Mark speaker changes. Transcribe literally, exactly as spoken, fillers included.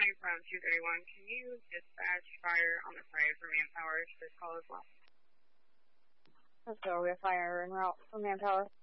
Speaker 1: calling from two thirty-one. Can you dispatch fire on the Friday for manpower to this call as well?
Speaker 2: Let's go. We have fire en route for manpower.